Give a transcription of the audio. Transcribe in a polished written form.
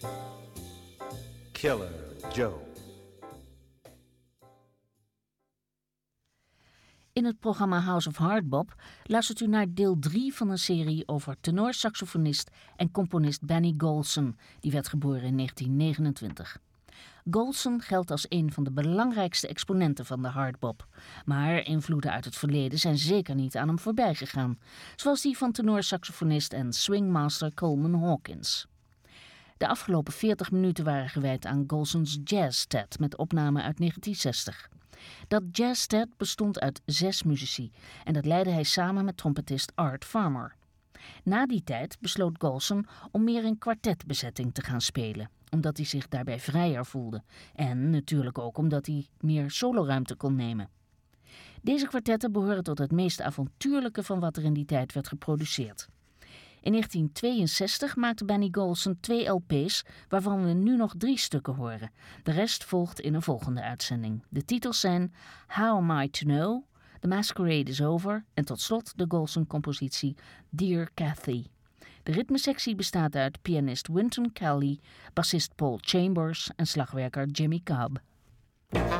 Killer Joe. In het programma House of Hardbop luistert u naar deel 3 van een serie over tenorsaxofonist en componist Benny Golson, die werd geboren in 1929. Golson geldt als een van de belangrijkste exponenten van de hardbop, maar invloeden uit het verleden zijn zeker niet aan hem voorbij gegaan, zoals die van tenorsaxofonist en swingmaster Coleman Hawkins. De afgelopen 40 minuten waren gewijd aan Golson's Jazztet met opname uit 1960. Dat jazztet bestond uit 6 muzici en dat leidde hij samen met trompetist Art Farmer. Na die tijd besloot Golson om meer in kwartetbezetting te gaan spelen, omdat hij zich daarbij vrijer voelde en natuurlijk ook omdat hij meer soloruimte kon nemen. Deze kwartetten behoren tot het meest avontuurlijke van wat er in die tijd werd geproduceerd. In 1962 maakte Benny Golson 2 LP's, waarvan we nu nog 3 stukken horen. De rest volgt in een volgende uitzending. De titels zijn How Am I To Know, The Masquerade Is Over en tot slot de Golson-compositie Dear Cathy. De ritmesectie bestaat uit pianist Wynton Kelly, bassist Paul Chambers en slagwerker Jimmy Cobb.